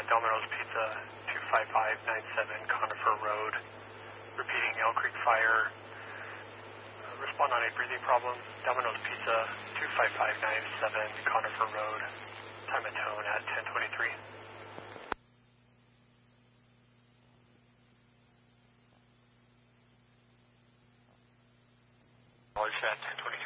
Domino's Pizza 25597 Conifer Road. Repeating Elk Creek Fire. Respond on a breathing problem. Domino's Pizza 25597 Conifer Road. Time and tone at 10:23. Knowledge at 10:23.